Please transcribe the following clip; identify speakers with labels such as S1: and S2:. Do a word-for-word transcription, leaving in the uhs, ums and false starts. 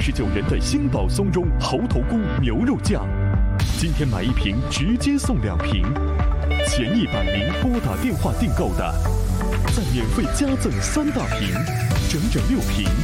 S1: 十九元的星宝松茸猴头菇牛肉酱，今天买一瓶直接送两瓶，前一百名拨打电话订购的，再免费加赠三大瓶，整整六瓶